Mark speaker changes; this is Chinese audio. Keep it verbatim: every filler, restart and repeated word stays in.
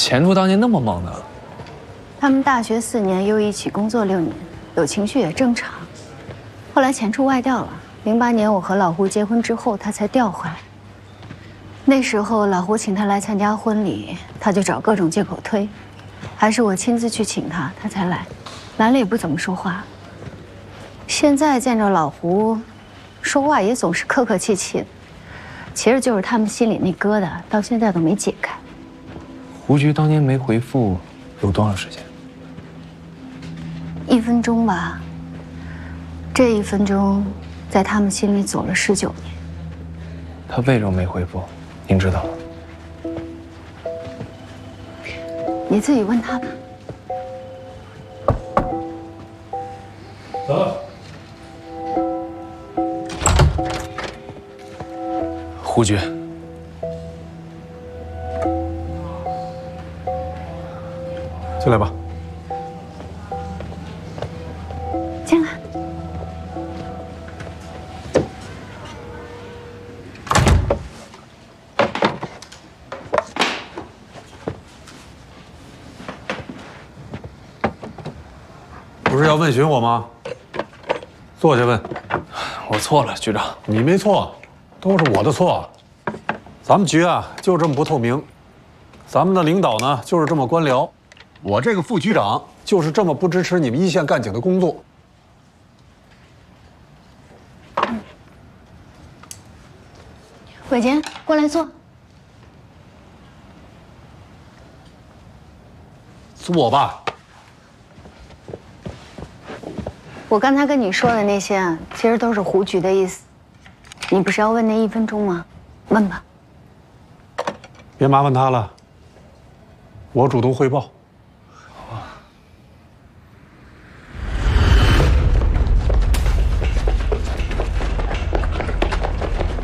Speaker 1: 前初当年那么忙呢？
Speaker 2: 他们大学四年又一起工作六年，有情绪也正常。后来前处外调了，零八年我和老胡结婚之后，他才调回来。那时候老胡请他来参加婚礼，他就找各种借口推，还是我亲自去请他，他才来。来了也不怎么说话。现在见着老胡，说话也总是客客气气的，其实就是他们心里那疙瘩，到现在都没解开。
Speaker 1: 胡局当年没回复，有多长时间？
Speaker 2: 一分钟吧。这一分钟，在他们心里走了十九年。
Speaker 1: 他为什么没回复？您知道吗？
Speaker 2: 你自己问他吧。
Speaker 3: 走。
Speaker 1: 胡局，
Speaker 3: 进来吧。
Speaker 2: 进来。
Speaker 3: 不是要问询我吗？坐下问。
Speaker 1: 我错了，局长。
Speaker 3: 你没错，都是我的错。咱们局啊，就这么不透明。咱们的领导呢，就是这么官僚。我这个副局长就是这么不支持你们一线干警的工作。
Speaker 2: 伟杰，过来坐。
Speaker 3: 坐吧。
Speaker 2: 我刚才跟你说的那些啊，其实都是胡局的意思。你不是要问那一分钟吗？问吧。
Speaker 3: 别麻烦他了，我主动汇报。